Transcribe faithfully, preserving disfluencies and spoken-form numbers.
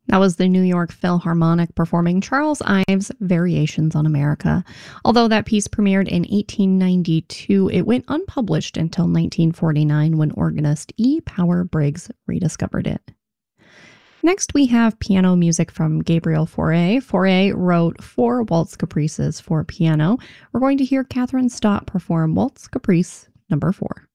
That was the New York Philharmonic performing Charles Ives' Variations on America. Although that piece premiered in eighteen ninety-two, it went unpublished until nineteen forty-nine when organist E. Power Briggs rediscovered it. Next, we have piano music from Gabriel Fauré. Fauré wrote four waltz caprices for piano. We're going to hear Catherine Stott perform Waltz Caprice number four.